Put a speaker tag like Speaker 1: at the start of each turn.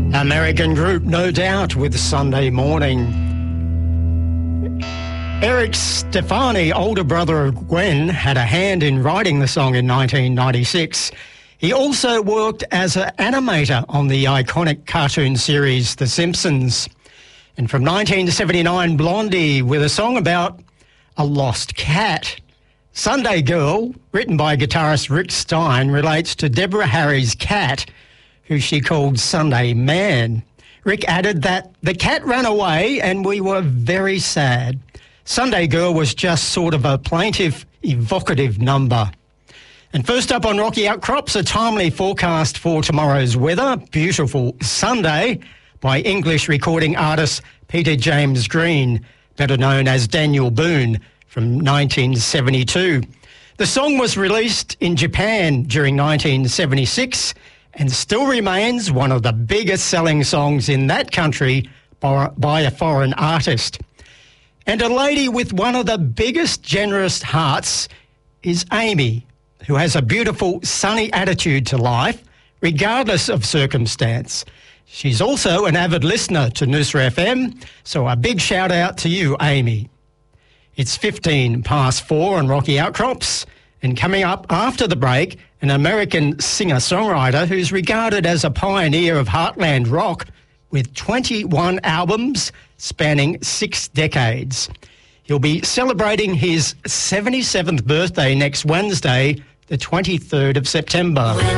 Speaker 1: American group, No Doubt, with Sunday Morning. Eric Stefani, older brother of Gwen, had a hand in writing the song in 1996. He also worked as an animator on the iconic cartoon series The Simpsons. And from 1979, Blondie, with a song about a lost cat. Sunday Girl, written by guitarist Rick Stein, relates to Deborah Harry's cat, who she called Sunday Man. Rick added that the cat ran away and we were very sad. Sunday Girl was just sort of a plaintive, evocative number. And first up on Rocky Outcrops, a timely forecast for tomorrow's weather. Beautiful Sunday by English recording artist Peter James Green, better known as Daniel Boone, from 1972. The song was released in Japan during 1976 and still remains one of the biggest selling songs in that country by a foreign artist. And a lady with one of the biggest generous hearts is Amy, who has a beautiful, sunny attitude to life, regardless of circumstance. She's also an avid listener to Noosa FM, so a big shout out to you, Amy. It's 15 past 4 on Rocky Outcrops, and coming up after the break, an American singer-songwriter who's regarded as a pioneer of heartland rock with 21 albums spanning 6 decades. He'll be celebrating his 77th birthday next Wednesday, the 23rd of September.